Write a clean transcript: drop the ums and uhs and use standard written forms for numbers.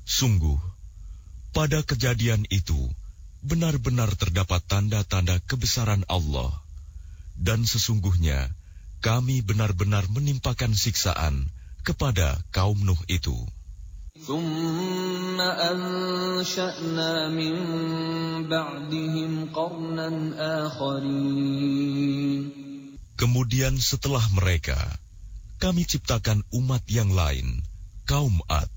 Sungguh, pada kejadian itu benar-benar terdapat tanda-tanda kebesaran Allah, dan sesungguhnya kami benar-benar menimpakan siksaan kepada kaum Nuh itu. ثُمَّ أَنشَأْنَا مِن بَعْدِهِمْ قَرْنًا آخَرِينَ. Kemudian setelah mereka, kami ciptakan umat yang lain, kaum Ad.